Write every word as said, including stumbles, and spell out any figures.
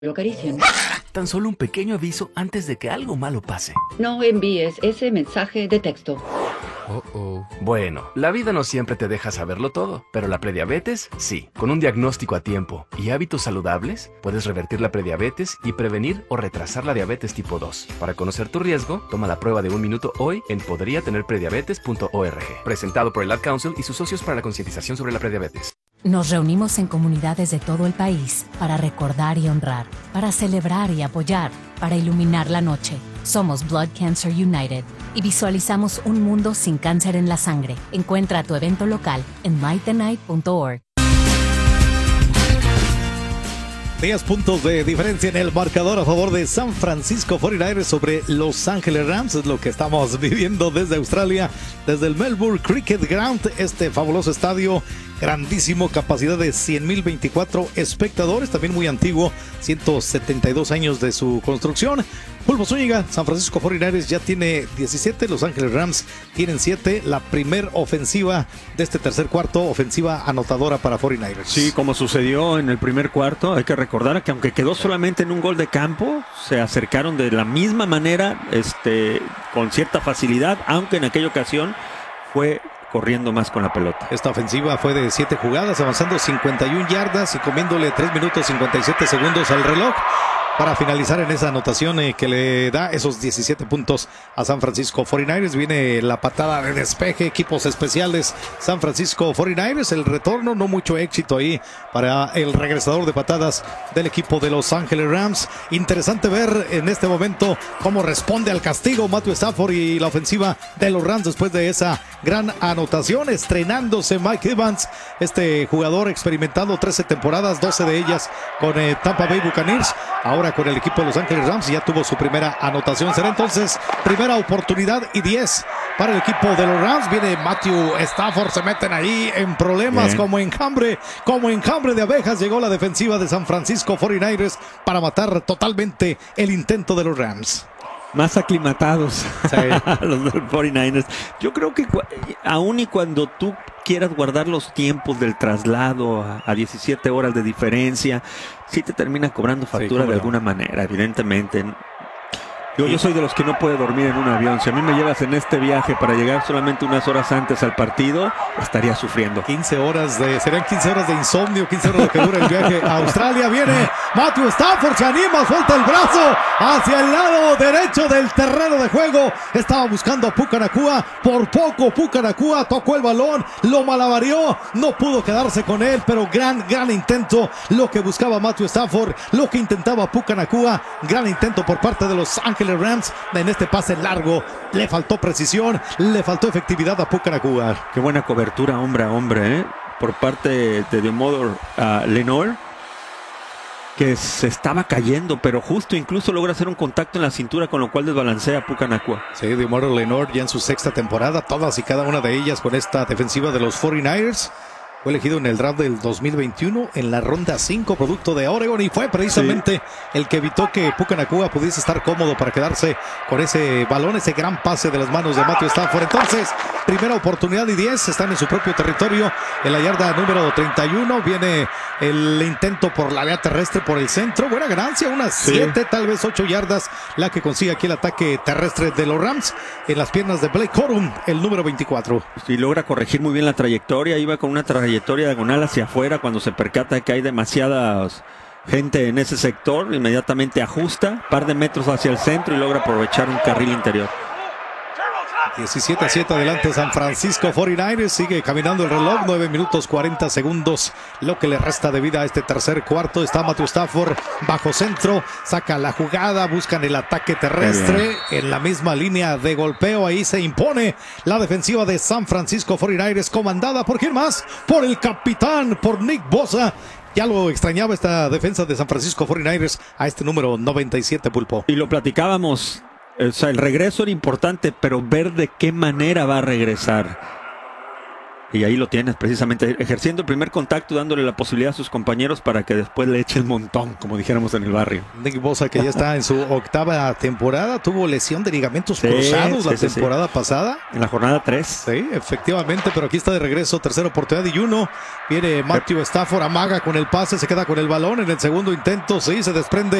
Lo acarician. Tan solo un pequeño aviso antes de que algo malo pase. No envíes ese mensaje de texto. Oh, oh. Bueno, la vida no siempre te deja saberlo todo, pero la prediabetes, sí. Con un diagnóstico a tiempo y hábitos saludables, puedes revertir la prediabetes y prevenir o retrasar la diabetes tipo dos. Para conocer tu riesgo, toma la prueba de un minuto hoy en podría tener prediabetes punto org. Presentado por el Ad Council y sus socios para la concientización sobre la prediabetes. Nos reunimos en comunidades de todo el país para recordar y honrar, para celebrar y apoyar, para iluminar la noche. Somos Blood Cancer United y visualizamos un mundo sin cáncer en la sangre. Encuentra tu evento local en light the night punto org. diez puntos de diferencia en el marcador a favor de San Francisco cuarenta y nueve ers sobre Los Ángeles Rams. Es lo que estamos viviendo desde Australia, desde el Melbourne Cricket Ground, este fabuloso estadio, grandísimo, capacidad de cien mil veinticuatro espectadores, también muy antiguo, ciento setenta y dos años de su construcción. Pulpo Zúñiga, San Francisco cuarenta y nueve ers ya tiene diecisiete, Los Ángeles Rams tienen siete, la primer ofensiva de este tercer cuarto, ofensiva anotadora para cuarenta y nueve ers. Sí, como sucedió en el primer cuarto, hay que recordar que aunque quedó solamente en un gol de campo, se acercaron de la misma manera, este, con cierta facilidad, aunque en aquella ocasión fue corriendo más con la pelota. Esta ofensiva fue de siete jugadas, avanzando cincuenta y una yardas y comiéndole tres minutos cincuenta y siete segundos al reloj para finalizar en esa anotación eh, que le da esos diecisiete puntos a San Francisco cuarenta y nueve ers. Viene la patada de despeje, equipos especiales San Francisco cuarenta y nueve ers, el retorno, no mucho éxito ahí para el regresador de patadas del equipo de Los Ángeles Rams. Interesante ver en este momento cómo responde al castigo Matthew Stafford y la ofensiva de los Rams después de esa gran anotación, estrenándose Mike Evans, este jugador experimentado, trece temporadas, doce de ellas con eh, Tampa Bay Buccaneers, ahora con el equipo de Los Ángeles Rams, ya tuvo su primera anotación. Será entonces primera oportunidad y diez para el equipo de los Rams. Viene Matthew Stafford, se meten ahí en problemas. Bien. como enjambre, como enjambre de abejas llegó la defensiva de San Francisco cuarenta y nueve ers para matar totalmente el intento de los Rams. Más aclimatados, sí. Los del cuarenta y nueve ers. Yo creo que aún y cuando tú quieras guardar los tiempos del traslado a, a diecisiete horas de diferencia, sí te termina cobrando factura sí, de no. alguna manera, evidentemente. Yo, yo soy de los que no puede dormir en un avión. Si a mí me llevas en este viaje para llegar solamente unas horas antes al partido, estaría sufriendo. quince horas de, serían quince horas de insomnio, quince horas de que dura el viaje a Australia. Viene Matthew Stafford, se anima, suelta el brazo hacia el lado derecho del terreno de juego. Estaba buscando a Puka Nacua, por poco Puka Nacua tocó el balón, lo malavarió, no pudo quedarse con él, pero gran, gran intento, lo que buscaba Matthew Stafford, lo que intentaba Puka Nacua, gran intento por parte de los Ángeles Rams en este pase largo. Le faltó precisión, le faltó efectividad a Puka Nacua. Qué buena cobertura hombre a hombre, ¿eh? Por parte de Deommodore uh, Lenoir, que se estaba cayendo, pero justo incluso logra hacer un contacto en la cintura, con lo cual desbalancea a Puka Nacua. Sí, Deommodore Lenoir ya en su sexta temporada, todas y cada una de ellas con esta defensiva de los cuarenta y nueve ers. Fue elegido en el draft del dos mil veintiuno en la ronda cinco, producto de Oregon, y fue precisamente sí. el que evitó que Puka Nacua pudiese estar cómodo para quedarse con ese balón, ese gran pase de las manos de Matthew Stafford. Entonces, primera oportunidad y diez, están en su propio territorio, en la yarda número treinta y uno. Viene el intento por la vía terrestre por el centro, buena ganancia, unas siete, sí. tal vez ocho yardas, la que consigue aquí el ataque terrestre de los Rams, en las piernas de Blake Corum, el número veinticuatro. Y logra corregir muy bien la trayectoria, iba con una trayectoria diagonal hacia afuera, cuando se percata que hay demasiada gente en ese sector, inmediatamente ajusta, par de metros hacia el centro y logra aprovechar un carril interior. diecisiete a siete adelante San Francisco cuarenta y nueve ers, sigue caminando el reloj, nueve minutos cuarenta segundos, lo que le resta de vida a este tercer cuarto. Está Matthew Stafford bajo centro, saca la jugada, buscan el ataque terrestre en la misma línea de golpeo, ahí se impone la defensiva de San Francisco cuarenta y nueve ers, comandada por quién más, por el capitán, por Nick Bosa. Ya lo extrañaba esta defensa de San Francisco cuarenta y nueve ers a este número noventa y siete, Pulpo. Y lo platicábamos. O sea, el regreso era importante, pero ver de qué manera va a regresar. Y ahí lo tienes, precisamente, ejerciendo el primer contacto, dándole la posibilidad a sus compañeros para que después le eche el montón, como dijéramos en el barrio. Nick Bosa, que ya está en su octava temporada, tuvo lesión de ligamentos sí, cruzados sí, la sí, temporada sí. pasada. En la jornada tres. Sí, efectivamente, pero aquí está de regreso, tercera oportunidad y uno. Viene Matthew Stafford, amaga con el pase, se queda con el balón en el segundo intento, sí, se desprende